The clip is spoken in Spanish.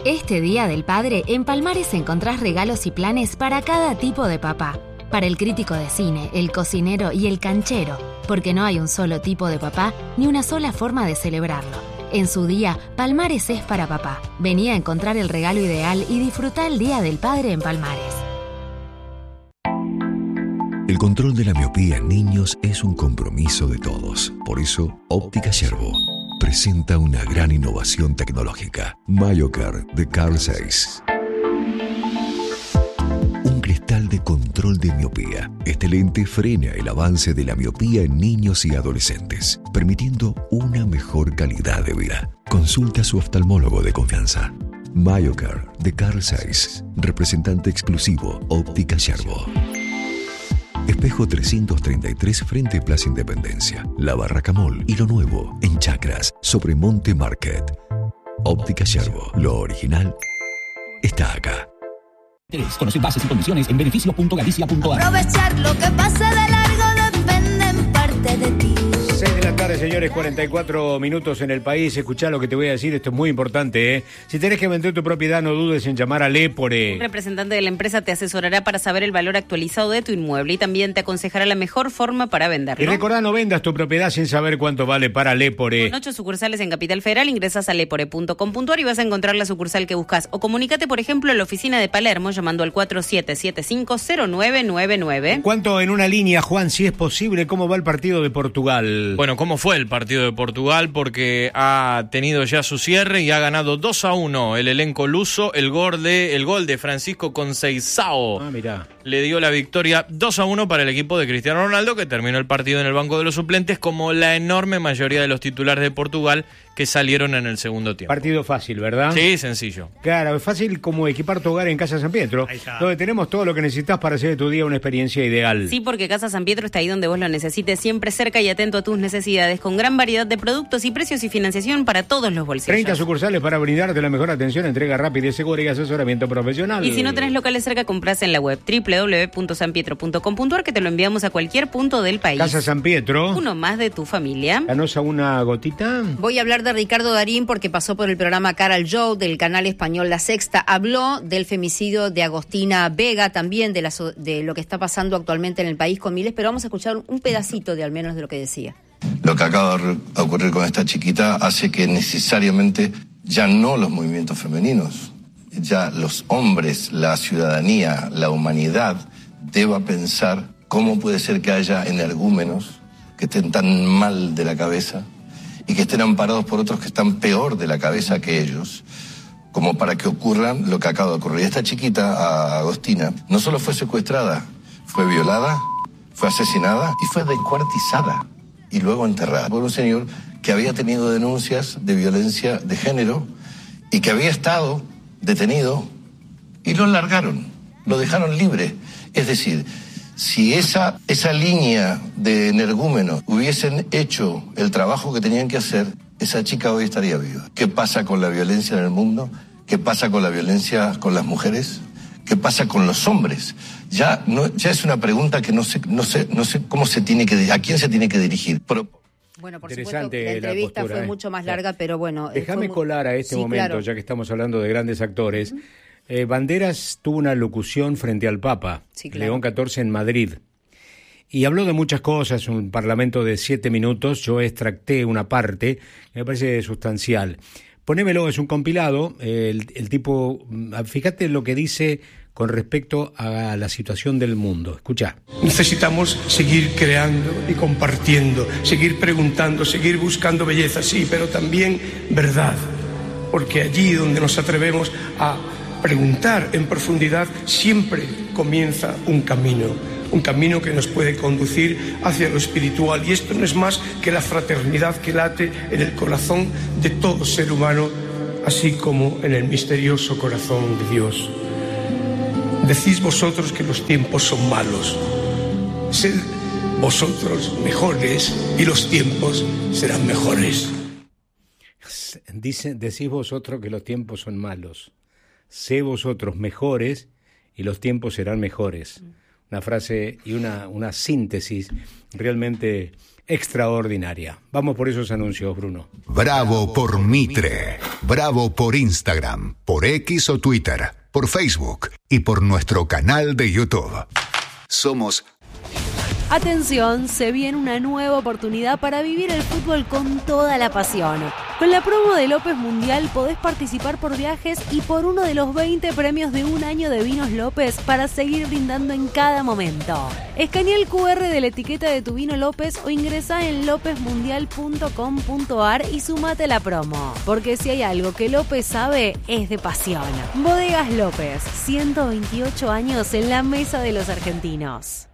Este Día del Padre, en Palmares encontrás regalos y planes para cada tipo de papá. Para el crítico de cine, el cocinero y el canchero, porque no hay un solo tipo de papá ni una sola forma de celebrarlo. En su día, Palmares es para papá. Vení a encontrar el regalo ideal y disfrutá el Día del Padre en Palmares. El control de la miopía en niños es un compromiso de todos. Por eso, Óptica Yerbo presenta una gran innovación tecnológica. MyoCare de Carl Zeiss. Un cristal de control de miopía. Este lente frena el avance de la miopía en niños y adolescentes, permitiendo una mejor calidad de vida. Consulta a su oftalmólogo de confianza. MyoCare de Carl Zeiss, representante exclusivo Óptica Yerbo. Espejo 333 frente Plaza Independencia, La Barraca Mall y lo nuevo en Chacras, sobre Monte Market. Óptica Yerbo, lo original está acá. Conocer bases y condiciones en beneficio.galicia.ar. Aprovechar lo que pase de largo depende en parte de ti. 6 de la tarde, señores, 44 minutos en el país. Escuchá lo que te voy a decir, esto es muy importante, ¿eh? Si tenés que vender tu propiedad, no dudes en llamar a Lépore. Un representante de la empresa te asesorará para saber el valor actualizado de tu inmueble y también te aconsejará la mejor forma para venderlo. Y recordá, no vendas tu propiedad sin saber cuánto vale para Lépore. Con 8 sucursales en Capital Federal, ingresas a lepore.com.ar y vas a encontrar la sucursal que buscas. O comunícate, por ejemplo, a la oficina de Palermo llamando al 47750999. ¿Cuánto en una línea, Juan, si es posible? ¿Cómo va el partido de Portugal? Bueno, ¿cómo fue el partido de Portugal? Porque ha tenido ya su cierre y ha ganado 2-1 el elenco luso. El gol de Francisco Conceição Mirá. le dio la victoria 2-1 para el equipo de Cristiano Ronaldo, que terminó el partido en el banco de los suplentes, como la enorme mayoría de los titulares de Portugal que salieron en el segundo tiempo. Partido fácil, ¿verdad? Sí, sencillo. Claro, es fácil como equipar tu hogar en Casa San Pietro, donde tenemos todo lo que necesitas para hacer de tu día una experiencia ideal. Sí, porque Casa San Pietro está ahí donde vos lo necesites, siempre cerca y atento a tus necesidades, con gran variedad de productos y precios y financiación para todos los bolsillos. 30 sucursales para brindarte la mejor atención, entrega rápida y segura y asesoramiento profesional. Y si no tenés locales cerca, comprás en la web www.sanpietro.com.ar, que te lo enviamos a cualquier punto del país. Casa San Pietro. Uno más de tu familia. ¿Danos una gotita? Voy a hablar de Ricardo Darín porque pasó por el programa Cara al Show del canal español La Sexta. Habló del femicidio de Agostina Vega, también de lo que está pasando actualmente en el país con miles, pero vamos a escuchar un pedacito de al menos de lo que decía. Lo que acaba de ocurrir con esta chiquita hace que necesariamente ya no los movimientos femeninos, ya los hombres, la ciudadanía, la humanidad deba pensar cómo puede ser que haya energúmenos que estén tan mal de la cabeza y que estén amparados por otros que están peor de la cabeza que ellos, como para que ocurran lo que acaba de ocurrir. Esta chiquita, Agostina, no solo fue secuestrada, fue violada, fue asesinada y fue descuartizada y luego enterrada por un señor que había tenido denuncias de violencia de género y que había estado detenido y lo largaron, lo dejaron libre. Es decir, si esa línea de energúmenos hubiesen hecho el trabajo que tenían que hacer, esa chica hoy estaría viva. ¿Qué pasa con la violencia en el mundo? ¿Qué pasa con la violencia con las mujeres? ¿Qué pasa con los hombres? Ya es una pregunta que no sé cómo se tiene que, a quién se tiene que dirigir. Bueno, por supuesto, la entrevista fue mucho más larga, pero bueno. Déjame colar a este momento, claro, ya que estamos hablando de grandes actores. Banderas tuvo una locución frente al Papa, sí, claro, León XIV en Madrid, y habló de muchas cosas, un parlamento de 7 minutos, yo extracté una parte que me parece sustancial. Ponémelo, es un compilado, el tipo, fíjate lo que dice con respecto a la situación del mundo. Escucha. Necesitamos seguir creando y compartiendo, seguir preguntando, seguir buscando belleza, sí, pero también verdad, porque allí donde nos atrevemos a preguntar en profundidad, siempre comienza un camino que nos puede conducir hacia lo espiritual. Y esto no es más que la fraternidad que late en el corazón de todo ser humano, así como en el misterioso corazón de Dios. Decís vosotros que los tiempos son malos. Sed vosotros mejores y los tiempos serán mejores. Decís vosotros que los tiempos son malos. Sé vosotros mejores y los tiempos serán mejores. Una frase y una síntesis realmente extraordinaria. Vamos por esos anuncios, Bruno. Bravo por Mitre. Bravo por Instagram, por X o Twitter, por Facebook y por nuestro canal de YouTube. Somos... Atención, se viene una nueva oportunidad para vivir el fútbol con toda la pasión. Con la promo de López Mundial podés participar por viajes y por uno de los 20 premios de un año de Vinos López para seguir brindando en cada momento. Escanea el QR de la etiqueta de tu vino López o ingresá en lopezmundial.com.ar y sumate a la promo. Porque si hay algo que López sabe, es de pasión. Bodegas López, 128 años en la mesa de los argentinos.